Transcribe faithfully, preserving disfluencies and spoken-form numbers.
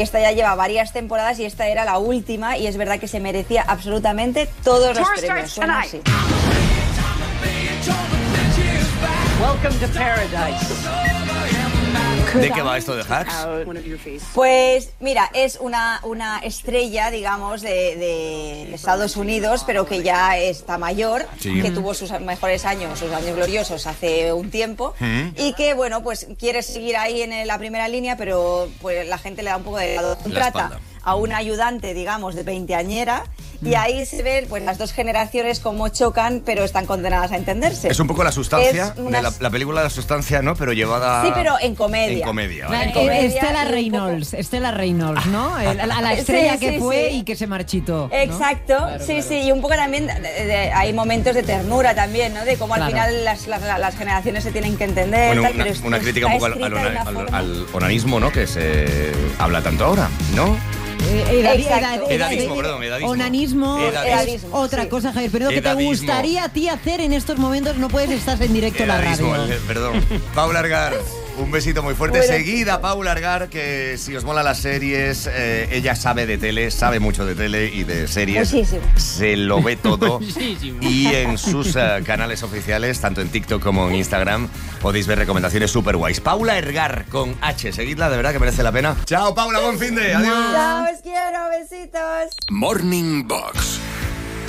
Esta ya lleva varias temporadas y esta era la última y es verdad que se merecía absolutamente todos los premios. Bueno, sí. Welcome to Paradise. ¿De qué va esto de Hacks? Pues mira, es una, una estrella, digamos, de, de Estados Unidos, pero que ya está mayor, sí. que tuvo sus mejores años, sus años gloriosos hace un tiempo, ¿Mm? y que, bueno, pues quiere seguir ahí en la primera línea, pero pues la gente le da un poco de lado. Trata a una ayudante, digamos, de veinteañera, y ahí se ven pues las dos generaciones cómo chocan, pero están condenadas a entenderse. Es un poco La Sustancia, una... de la, la película La Sustancia, ¿no? Pero llevada... Sí, pero en comedia. En comedia, ¿vale? en comedia. Estela Reynolds, poco... Estela Reynolds, ¿no? El, a la estrella sí, que sí, fue sí. y que se marchitó, ¿no? Exacto, claro, sí, claro. sí, y un poco también de, de, de, hay momentos de ternura también, ¿no? De cómo claro. al final las, las, las generaciones se tienen que entender. Bueno, tal, una, pero una crítica un poco al, al, al, al onanismo, ¿no? Que se habla tanto ahora, ¿no? Edad, edad, edadismo, perdón, edadismo. Onanismo edadismo. es otra sí. cosa, Javier. Pero edadismo. ¿qué te gustaría a ti hacer en estos momentos? No puedes estar en directo en la radio. Eh, perdón. Paula Argar, un besito muy fuerte. Bueno. Seguida a Paula Argar, que si os mola las series, eh, ella sabe de tele, sabe mucho de tele y de series. Muchísimo. Se lo ve todo. Y en sus uh, canales oficiales, tanto en TikTok como en Instagram, podéis ver recomendaciones súper guays. Paula Argar con H, seguidla, de verdad que merece la pena. Chao, Paula, buen fin de. Adiós. Chao, os quiero, besitos. Morning Box.